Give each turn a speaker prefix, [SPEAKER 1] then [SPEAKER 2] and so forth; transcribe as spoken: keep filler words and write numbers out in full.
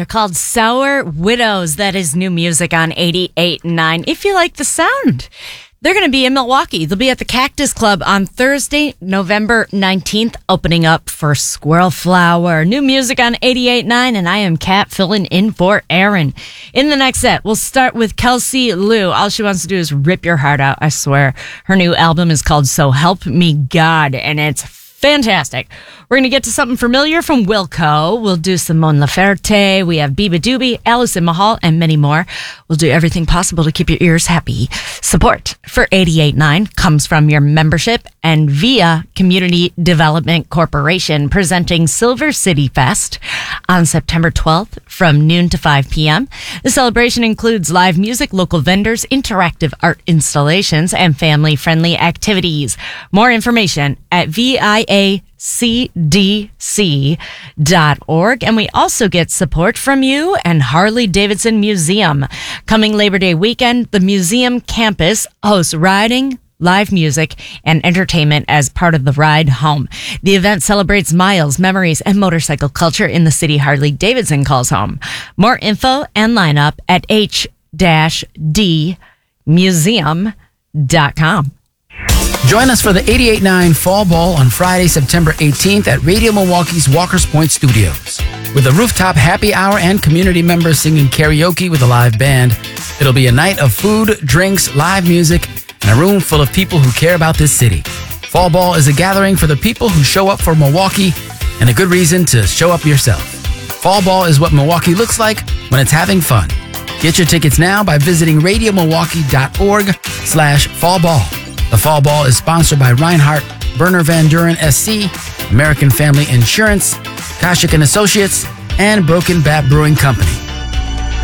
[SPEAKER 1] They're called Sour Widows. That is new music on eighty-eight point nine. If you like the sound, they're going to be in Milwaukee. They'll be at the Cactus Club on Thursday, November nineteenth, opening up for Squirrel Flower. New music on eighty-eight point nine, and I am Kat filling in for Aaron. In the next set, we'll start with Kelsey Lou. All she wants to do is rip your heart out, I swear. Her new album is called So Help Me God, and it's fantastic. We're going to get to something familiar from Wilco. We'll do some Mon Laferte. We have Biba Doobie, Allison Mahal, and many more. We'll do everything possible to keep your ears happy. Support for eighty-eight point nine comes from your membership and via Community Development Corporation, presenting Silver City Fest on September twelfth from noon to five p.m. The celebration includes live music, local vendors, interactive art installations, and family-friendly activities. More information at V I A C D C dot org. And we also get support from you and Harley Davidson Museum. Coming Labor Day weekend, the museum campus hosts riding, live music, and entertainment as part of the ride home. The event celebrates miles, memories, and motorcycle culture in the city Harley Davidson calls home. More info and lineup at h d museum dot com.
[SPEAKER 2] Join us for the eighty-eight point nine Fall Ball on Friday, September eighteenth at Radio Milwaukee's Walker's Point Studios. With a rooftop happy hour and community members singing karaoke with a live band, it'll be a night of food, drinks, live music, and a room full of people who care about this city. Fall Ball is a gathering for the people who show up for Milwaukee and a good reason to show up yourself. Fall Ball is what Milwaukee looks like when it's having fun. Get your tickets now by visiting radio milwaukee dot org slash fall ball. The Fall Ball is sponsored by Reinhardt, Berner Van Duren S C, American Family Insurance, Koshik and Associates, and Broken Bat Brewing Company.